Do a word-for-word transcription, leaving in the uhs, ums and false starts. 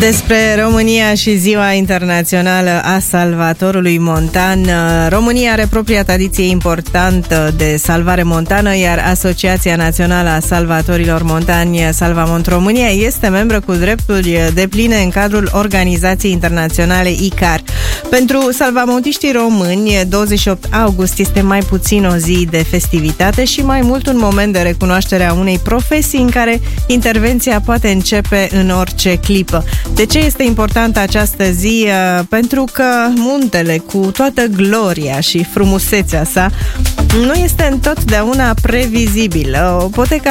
Despre România și Ziua Internațională a Salvatorului Montan. România are propria tradiție importantă de salvare montană, iar Asociația Națională a Salvatorilor Montani, Salvamont România, este membră cu drepturi depline în cadrul Organizației Internaționale I C A R. Pentru salvamontiștii români, douăzeci și opt august este mai puțin o zi de festivitate și mai mult un moment de recunoaștere a unei profesii în care intervenția poate începe în orice clipă. De ce este importantă această zi? Pentru că muntele, cu toată gloria și frumusețea sa, nu este întotdeauna previzibil. O potecă